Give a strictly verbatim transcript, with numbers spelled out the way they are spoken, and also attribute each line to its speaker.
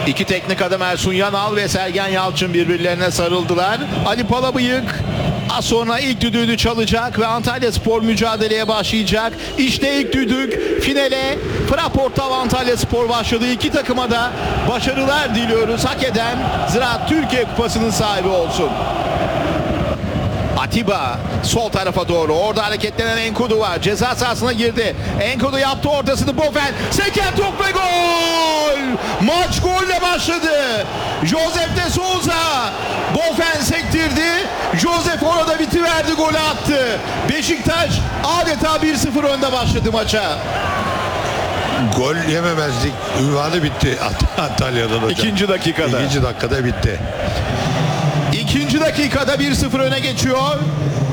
Speaker 1: İki teknik adam Ersun Yanal ve Sergen Yalçın birbirlerine sarıldılar. Ali Palabıyık az sonra ilk düdüğünü çalacak ve Antalyaspor mücadeleye başlayacak. İşte ilk düdük, finale Fraport Antalyaspor başladı. İki takıma da başarılar diliyoruz. Hak eden Ziraat Türkiye Kupası'nın sahibi olsun. Atiba sol tarafa doğru. Orada hareketlenen Enkudu var. Ceza sahasına girdi. Enkudu yaptı ortasını. Bofen seken top ve gol! Maç golle başladı. Josef de Souza. Bofen sektirdi. Josef orada bitiverdi, golü attı. Beşiktaş adeta bir sıfır önde başladı maça.
Speaker 2: Gol yememezlik ünvanı bitti Antalya'dan hocam.
Speaker 1: İkinci dakikada.
Speaker 2: İkinci dakikada bitti.
Speaker 1: İkinci dakikada bir sıfır öne geçiyor.